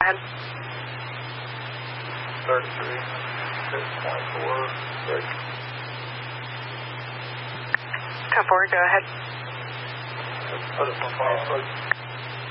ahead. 33, 624, break. 10-4, go ahead. Put it on 26.